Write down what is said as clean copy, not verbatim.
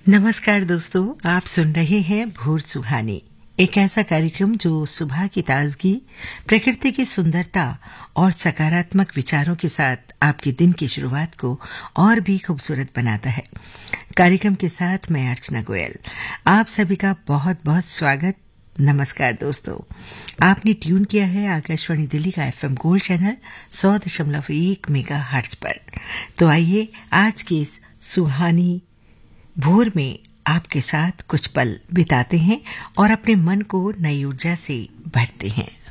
नमस्कार दोस्तों, आप सुन रहे हैं भोर सुहानी, एक ऐसा कार्यक्रम जो सुबह की ताजगी, प्रकृति की सुंदरता और सकारात्मक विचारों के साथ आपके दिन की शुरुआत को और भी खूबसूरत बनाता है। कार्यक्रम के साथ मैं अर्चना गोयल, आप सभी का बहुत बहुत स्वागत। नमस्कार दोस्तों, आपने ट्यून किया है आकाशवाणी दिल्ली का FM गोल्ड चैनल 100.1 मेगाहर्ट्ज पर। तो आइए आज की इस सुहानी भोर में आपके साथ कुछ पल बिताते हैं और अपने मन को नई ऊर्जा से भरते हैं।